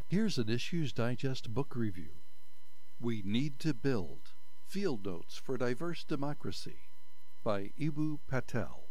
Here's an Issues Digest book review. We Need to Build Field Notes for Diverse Democracy by Eboo Patel.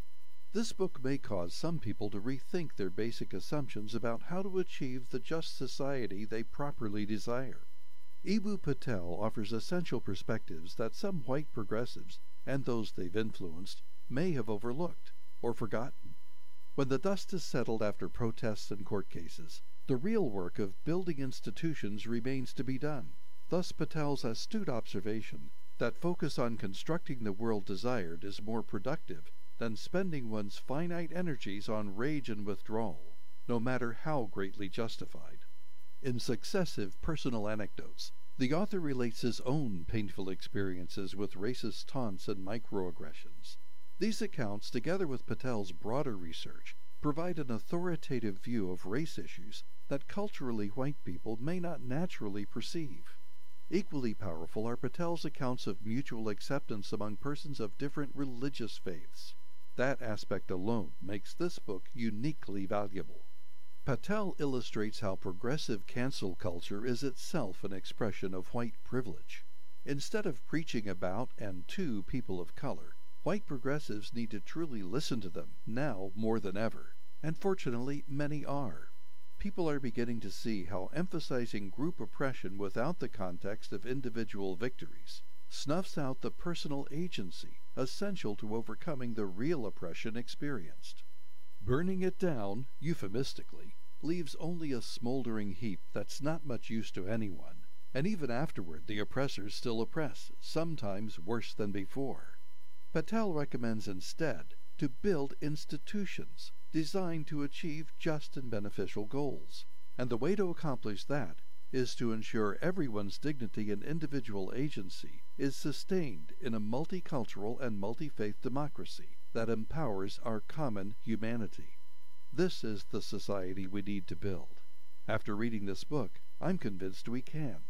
This book may cause some people to rethink their basic assumptions about how to achieve the just society they properly desire. Eboo Patel offers essential perspectives that some white progressives, and those they've influenced, may have overlooked or forgotten. When the dust is settled after protests and court cases, the real work of building institutions remains to be done. Thus Patel's astute observation that focus on constructing the world desired is more productive than spending one's finite energies on rage and withdrawal, no matter how greatly justified. In successive personal anecdotes, the author relates his own painful experiences with racist taunts and microaggressions. These accounts, together with Patel's broader research, provide an authoritative view of race issues that culturally white people may not naturally perceive. Equally powerful are Patel's accounts of mutual acceptance among persons of different religious faiths. That aspect alone makes this book uniquely valuable. Patel illustrates how progressive cancel culture is itself an expression of white privilege. Instead of preaching about and to people of color, white progressives need to truly listen to them, now more than ever, and fortunately many are. People are beginning to see how emphasizing group oppression without the context of individual victories snuffs out the personal agency essential to overcoming the real oppression experienced. Burning it down, euphemistically, leaves only a smoldering heap that's not much use to anyone, and even afterward the oppressors still oppress, sometimes worse than before. Patel recommends instead to build institutions designed to achieve just and beneficial goals, and the way to accomplish that is to ensure everyone's dignity and individual agency is sustained in a multicultural and multi-faith democracy that empowers our common humanity. This is the society we need to build. After reading this book, I'm convinced we can.